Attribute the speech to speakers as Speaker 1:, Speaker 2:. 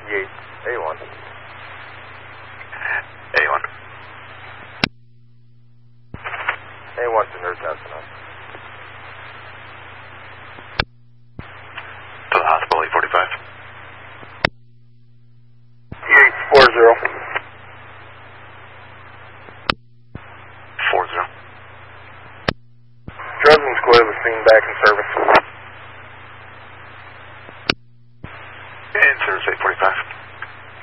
Speaker 1: A1.
Speaker 2: A1.
Speaker 1: A1 to nurse tonight.
Speaker 2: To the hospital, 845.
Speaker 1: T840.
Speaker 2: 40.
Speaker 1: Dresden's Coil is seen back in service.